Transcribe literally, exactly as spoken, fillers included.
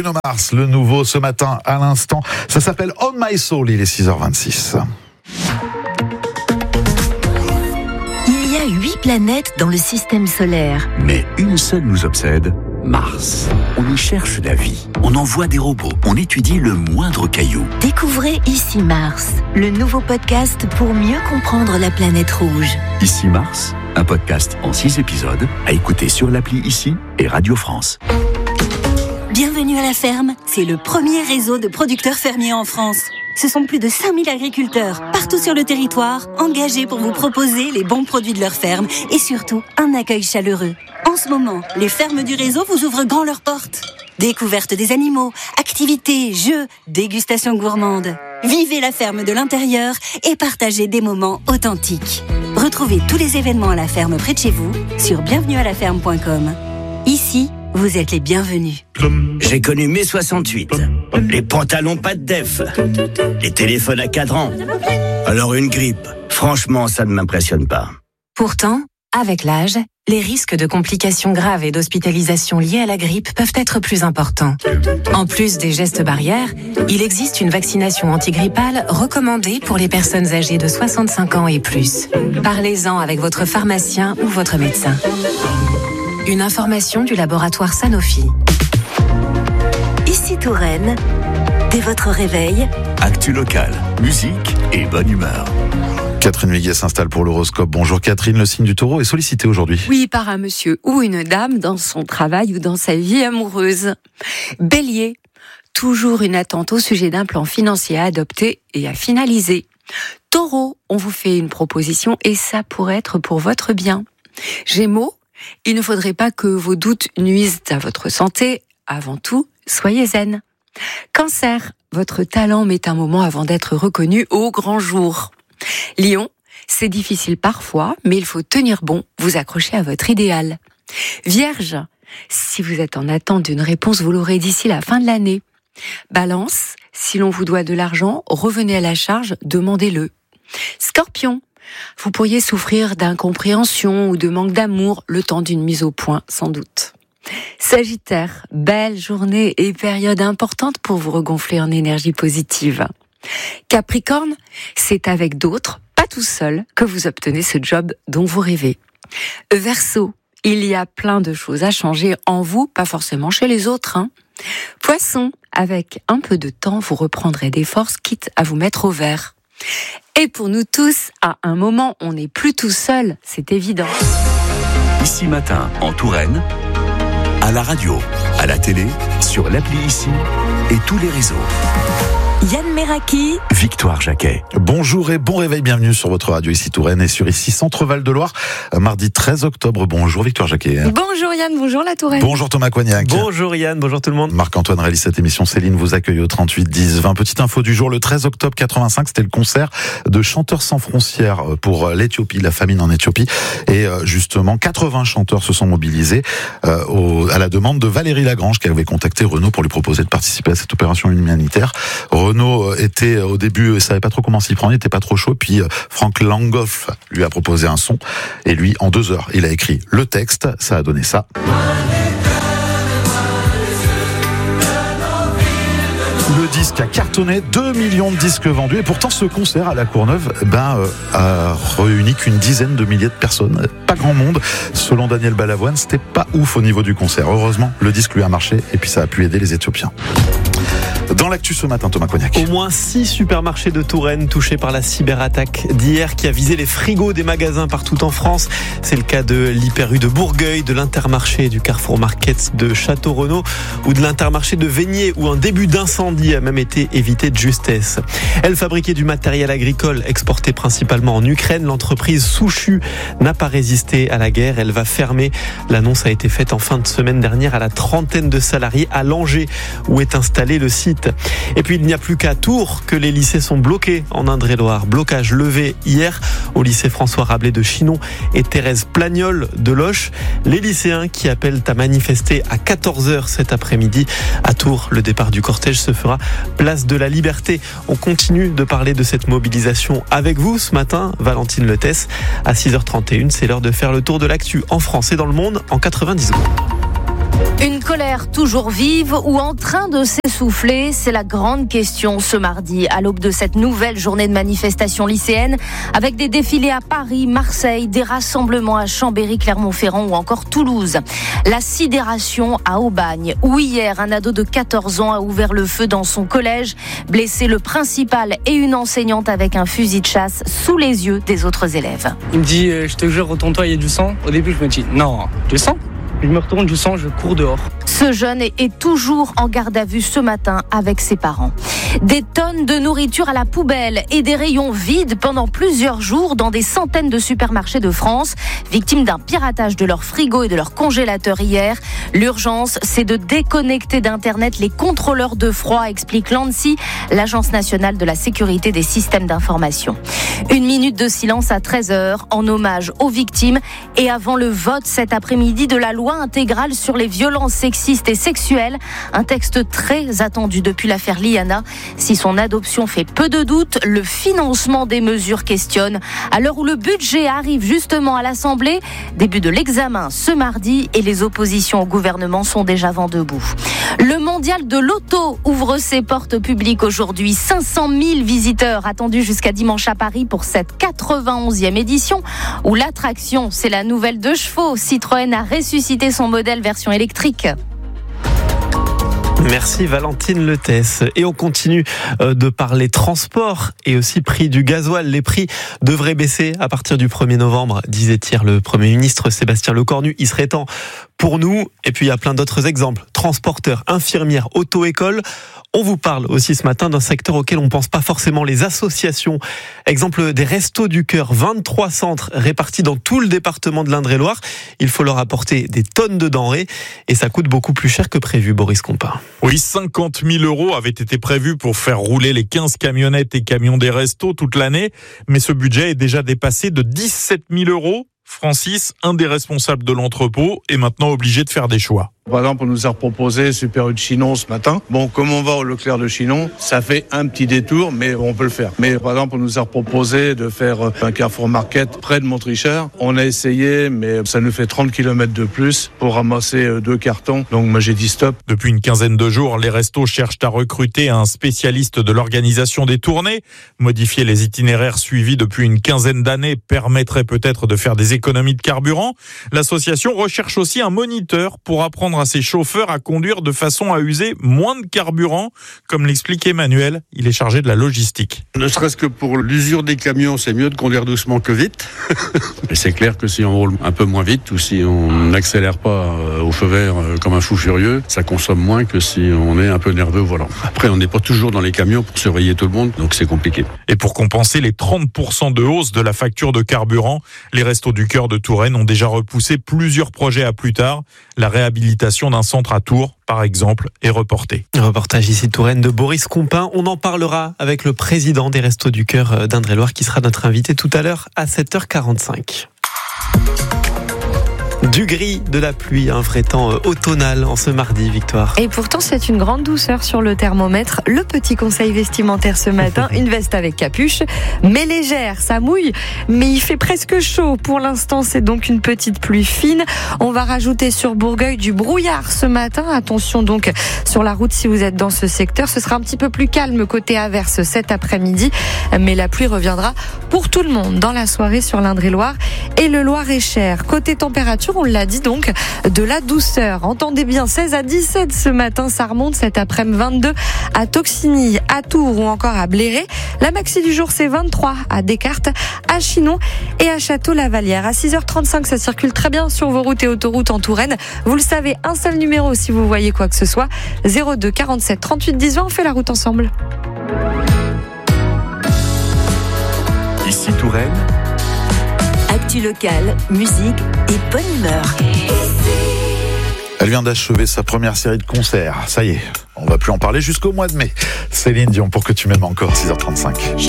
Bruno Mars, le nouveau ce matin à l'instant. Ça s'appelle On My Soul, il est six heures vingt-six. Il y a huit planètes dans le système solaire. Mais une seule nous obsède, Mars. On y cherche la vie, on envoie des robots, on étudie le moindre caillou. Découvrez Ici Mars, le nouveau podcast pour mieux comprendre la planète rouge. Ici Mars, un podcast en six épisodes à écouter sur l'appli Ici et Radio France. Bienvenue à la ferme, c'est le premier réseau de producteurs fermiers en France. Ce sont plus de cinq mille agriculteurs, partout sur le territoire, engagés pour vous proposer les bons produits de leur ferme et surtout un accueil chaleureux. En ce moment, les fermes du réseau vous ouvrent grand leurs portes. Découverte des animaux, activités, jeux, dégustation gourmande. Vivez la ferme de l'intérieur et partagez des moments authentiques. Retrouvez tous les événements à la ferme près de chez vous sur bienvenue à la ferme point com. Ici, vous êtes les bienvenus. J'ai connu mai soixante-huit. Les pantalons pas de def. Les téléphones à cadran. Alors une grippe. Franchement, ça ne m'impressionne pas. Pourtant, avec l'âge, les risques de complications graves et d'hospitalisation liées à la grippe peuvent être plus importants. En plus des gestes barrières, il existe une vaccination antigrippale recommandée pour les personnes âgées de soixante-cinq ans et plus. Parlez-en avec votre pharmacien ou votre médecin. Une information du laboratoire Sanofi. Ici Touraine, dès votre réveil, Actu locale, musique et bonne humeur. Catherine Viguier s'installe pour l'horoscope. Bonjour Catherine, le signe du taureau est sollicité aujourd'hui. Oui, par un monsieur ou une dame dans son travail ou dans sa vie amoureuse. Bélier, toujours une attente au sujet d'un plan financier à adopter et à finaliser. Taureau, on vous fait une proposition et ça pourrait être pour votre bien. Gémeaux, il ne faudrait pas que vos doutes nuisent à votre santé. Avant tout, soyez zen. Cancer, votre talent met un moment avant d'être reconnu au grand jour. Lion, c'est difficile parfois, mais il faut tenir bon, vous accrocher à votre idéal. Vierge, si vous êtes en attente d'une réponse, vous l'aurez d'ici la fin de l'année. Balance, si l'on vous doit de l'argent, revenez à la charge, demandez-le. Scorpion, vous pourriez souffrir d'incompréhension ou de manque d'amour le temps d'une mise au point, sans doute. Sagittaire, belle journée et période importante pour vous regonfler en énergie positive. Capricorne, c'est avec d'autres, pas tout seul, que vous obtenez ce job dont vous rêvez. Verseau, il y a plein de choses à changer en vous, pas forcément chez les autres. Hein. Poisson, avec un peu de temps, vous reprendrez des forces, quitte à vous mettre au vert. Et pour nous tous, à un moment, on n'est plus tout seul, c'est évident. Ici matin, en Touraine, à la radio, à la télé, sur l'appli Ici et tous les réseaux. Yann Meraki, Victoire Jacquet. Bonjour et bon réveil, bienvenue sur votre radio Ici Touraine et sur Ici Centre-Val de Loire, mardi treize octobre. Bonjour Victoire Jacquet. Bonjour Yann, bonjour la Touraine. Bonjour Thomas Coignac. Bonjour Yann, bonjour tout le monde. Marc-Antoine réalise cette émission, Céline vous accueille au trente-huit dix vingt. Petite info du jour, le treize octobre quatre-vingt-cinq, c'était le concert de Chanteurs sans frontières pour l'Éthiopie, la famine en Éthiopie. Et justement, quatre-vingts chanteurs se sont mobilisés euh, au, à la demande de Valérie Lagrange qui avait contacté Renaud pour lui proposer de participer à cette opération humanitaire. Renaud était au début, il savait pas trop comment s'y prendre, il était pas trop chaud, puis Franck Langhoff lui a proposé un son, et lui, en deux heures, il a écrit le texte, ça a donné ça. Le disque a cartonné, deux millions de disques vendus, et pourtant ce concert à la Courneuve ben, euh, a réuni qu'une dizaine de milliers de personnes, pas grand monde. Selon Daniel Balavoine, c'était pas ouf au niveau du concert. Heureusement, le disque lui a marché, et puis ça a pu aider les Éthiopiens. Dans l'actu ce matin, Thomas Coignac. Au moins six supermarchés de Touraine touchés par la cyberattaque d'hier qui a visé les frigos des magasins partout en France. C'est le cas de l'Hyper U de Bourgueil, de l'Intermarché du Carrefour Market de Château-Renaud ou de l'Intermarché de Vénier où un début d'incendie a même été évité de justesse. Elle fabriquait du matériel agricole exporté principalement en Ukraine. L'entreprise Souchu n'a pas résisté à la guerre. Elle va fermer. L'annonce a été faite en fin de semaine dernière à la trentaine de salariés à Langeais où est installé le site. Et puis il n'y a plus qu'à Tours que les lycées sont bloqués en Indre-et-Loire. Blocage levé hier au lycée François Rabelais de Chinon et Thérèse Plagnol de Loches. Les lycéens qui appellent à manifester à quatorze heures cet après-midi. À Tours, le départ du cortège se fera place de la Liberté. On continue de parler de cette mobilisation avec vous ce matin, Valentine Letès. À six heures trente et une, c'est l'heure de faire le tour de l'actu en France et dans le monde en quatre-vingt-dix secondes. Une colère toujours vive ou en train de s'essouffler, c'est la grande question ce mardi, à l'aube de cette nouvelle journée de manifestation lycéenne, avec des défilés à Paris, Marseille, des rassemblements à Chambéry, Clermont-Ferrand ou encore Toulouse. La sidération à Aubagne, où hier un ado de quatorze ans a ouvert le feu dans son collège, blessé le principal et une enseignante avec un fusil de chasse sous les yeux des autres élèves. Il me dit, euh, je te jure, retourne-toi, il y a du sang. Au début, je me dis, non, du sang ? Je me retourne du sang, je cours dehors. Ce jeune est toujours en garde à vue ce matin avec ses parents. Des tonnes de nourriture à la poubelle et des rayons vides pendant plusieurs jours dans des centaines de supermarchés de France, victimes d'un piratage de leurs frigos et de leurs congélateurs hier. L'urgence, c'est de déconnecter d'Internet les contrôleurs de froid, explique l'ANSSI, l'Agence nationale de la sécurité des systèmes d'information. Une minute de silence à treize heures en hommage aux victimes et avant le vote cet après-midi de la loi intégrale sur les violences sexistes et sexuelles, un texte très attendu depuis l'affaire Liana. Si son adoption fait peu de doute, le financement des mesures questionne. À l'heure où le budget arrive justement à l'Assemblée, début de l'examen ce mardi et les oppositions au gouvernement sont déjà vent debout. Le mondial de l'auto ouvre ses portes au public aujourd'hui. cinq cent mille visiteurs attendus jusqu'à dimanche à Paris pour cette quatre-vingt-onzième édition où l'attraction, c'est la nouvelle deux chevaux. Citroën a ressuscité son modèle version électrique. Merci Valentine Letès. Et on continue de parler transport et aussi prix du gasoil. Les prix devraient baisser à partir du premier novembre, disait hier le Premier ministre Sébastien Lecornu. Il serait temps pour nous. Et puis il y a plein d'autres exemples. Transporteurs, infirmières, auto-écoles. On vous parle aussi ce matin d'un secteur auquel on ne pense pas forcément, les associations. Exemple des Restos du Cœur, vingt-trois centres répartis dans tout le département de l'Indre-et-Loire. Il faut leur apporter des tonnes de denrées et ça coûte beaucoup plus cher que prévu, Boris Compin. Oui, cinquante mille euros avaient été prévus pour faire rouler les quinze camionnettes et camions des restos toute l'année, mais ce budget est déjà dépassé de dix-sept mille euros. Francis, un des responsables de l'entrepôt, est maintenant obligé de faire des choix. Par exemple, on nous a proposé Super U de Chinon ce matin. Bon, comme on va au Leclerc de Chinon, ça fait un petit détour, mais on peut le faire. Mais par exemple, on nous a proposé de faire un Carrefour Market près de Montrichard. On a essayé, mais ça nous fait trente kilomètres de plus pour ramasser deux cartons. Donc moi j'ai dit stop. Depuis une quinzaine de jours, les restos cherchent à recruter un spécialiste de l'organisation des tournées. Modifier les itinéraires suivis depuis une quinzaine d'années permettrait peut-être de faire des économies de carburant. L'association recherche aussi un moniteur pour apprendre à ses chauffeurs à conduire de façon à user moins de carburant, comme l'explique Emmanuel, il est chargé de la logistique. Ne serait-ce que pour l'usure des camions, c'est mieux de conduire doucement que vite. Mais c'est clair que si on roule un peu moins vite ou si on n'accélère pas au feu vert comme un fou furieux, ça consomme moins que si on est un peu nerveux au volant. Après, on n'est pas toujours dans les camions pour surveiller tout le monde, donc c'est compliqué. Et pour compenser les trente pour cent de hausse de la facture de carburant, les Restos du Cœur de Touraine ont déjà repoussé plusieurs projets à plus tard. La réhabilitation d'un centre à Tours, par exemple, est reportée. Reportage ici de Touraine de Boris Compin. On en parlera avec le président des Restos du Cœur d'Indre-et-Loire qui sera notre invité tout à l'heure à sept heures quarante-cinq. Du gris, de la pluie, un vrai temps automnal en ce mardi, Victoire. Et pourtant, c'est une grande douceur sur le thermomètre. Le petit conseil vestimentaire ce matin, une veste avec capuche, mais légère, ça mouille, mais il fait presque chaud. Pour l'instant, c'est donc une petite pluie fine. On va rajouter sur Bourgueil du brouillard ce matin. Attention donc sur la route si vous êtes dans ce secteur. Ce sera un petit peu plus calme côté averse cet après-midi, mais la pluie reviendra pour tout le monde dans la soirée sur l'Indre-et-Loire et le Loir-et-Cher. Côté température, on l'a dit donc, de la douceur. Entendez bien, seize à dix-sept ce matin, ça remonte cet après-midi, vingt-deux à Toxigny, à Tours ou encore à Bléré. La maxi du jour, c'est vingt-trois à Descartes, à Chinon et à Château-Lavalière. À six heures trente-cinq, ça circule très bien sur vos routes et autoroutes en Touraine. Vous le savez, un seul numéro si vous voyez quoi que ce soit, zéro deux quarante-sept trente-huit dix vingt, on fait la route ensemble. Ici Touraine. Actu locale, musique et bonne humeur. Elle vient d'achever sa première série de concerts. Ça y est, on va plus en parler jusqu'au mois de mai. Céline Dion, pour que tu m'aimes encore, six heures trente-cinq.